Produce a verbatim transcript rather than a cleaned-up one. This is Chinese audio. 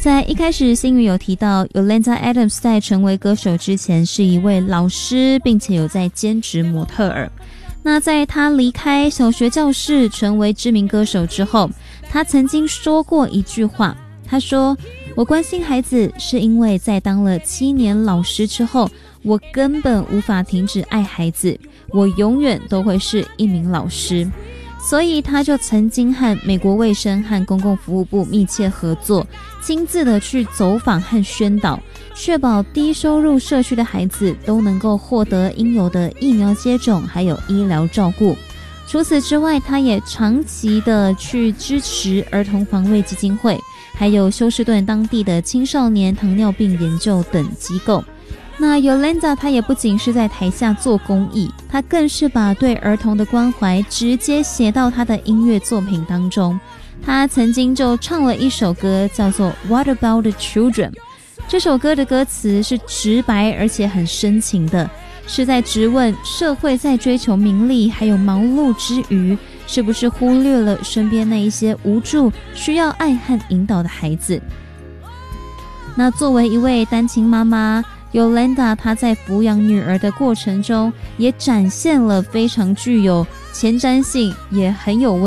在一开始星宇有提到 Yolanda Adams 在成为歌手之前是一位老师，并且有在兼职模特儿。那在他离开小学教室成为知名歌手之后，他曾经说过一句话，他说，我关心孩子是因为在当了七年老师之后，我根本无法停止爱孩子，我永远都会是一名老师。所以他就曾经和美国卫生和公共服务部密切合作，亲自的去走访和宣导，确保低收入社区的孩子都能够获得应有的疫苗接种还有医疗照顾。除此之外，他也长期的去支持儿童防卫基金会，还有休斯顿当地的青少年糖尿病研究等机构。那 Yolanda 她也不仅是在台下做公益，她更是把对儿童的关怀直接写到她的音乐作品当中。她曾经就唱了一首歌叫做 What About the Children， 这首歌的歌词是直白而且很深情的，是在质问社会在追求名利还有忙碌之余，是不是忽略了身边那一些无助需要爱和引导的孩子。那作为一位单亲妈妈，Yolanda 她在抚养女儿的过程中，也展现了非常具有前瞻性，也很有